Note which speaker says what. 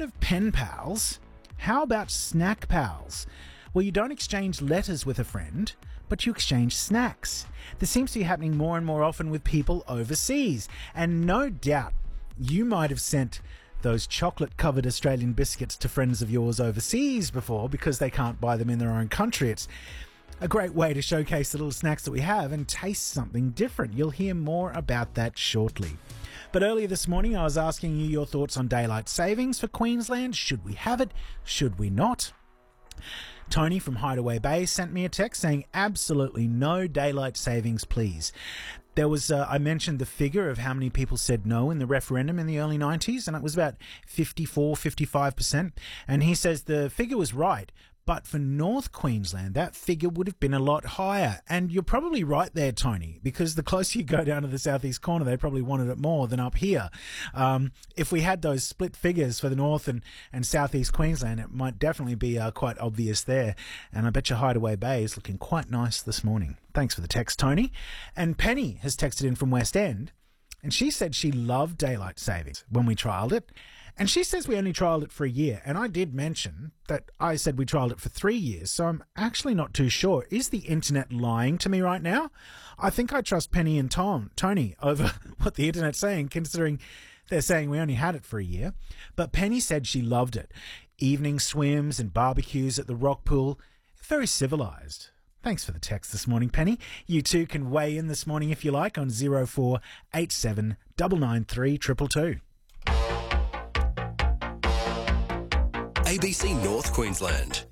Speaker 1: heard of pen pals? How about snack pals? Well, you don't exchange letters with a friend, but you exchange snacks. This seems to be happening more and more often with people overseas. And no doubt you might have sent those chocolate-covered Australian biscuits to friends of yours overseas before because they can't buy them in their own country. It's a great way to showcase the little snacks that we have and taste something different. You'll hear more about that shortly. But earlier this morning, I was asking you your thoughts on daylight savings for Queensland. Should we have it? Should we not? Tony from Hideaway Bay sent me a text saying absolutely no daylight savings, please. There was, I mentioned the figure of how many people said no in the referendum in the early 90s, and it was about 54, 55%. And he says the figure was right. But for North Queensland, that figure would have been a lot higher. And you're probably right there, Tony, because the closer you go down to the southeast corner, they probably wanted it more than up here. If we had those split figures for the North and southeast Queensland, it might definitely be quite obvious there. And I bet your Hideaway Bay is looking quite nice this morning. Thanks for the text, Tony. And Penny has texted in from West End, and she said she loved daylight savings when we trialled it. And she says we only trialled it for a year. And I did mention that I said we trialled it for 3 years. So I'm actually not too sure. Is the internet lying to me right now? I think I trust Penny and Tony over what the internet's saying, considering they're saying we only had it for a year. But Penny said she loved it. Evening swims and barbecues at the rock pool. Very civilised. Thanks for the text this morning, Penny. You too can weigh in this morning if you like on 0487 993 222.
Speaker 2: ABC North Queensland.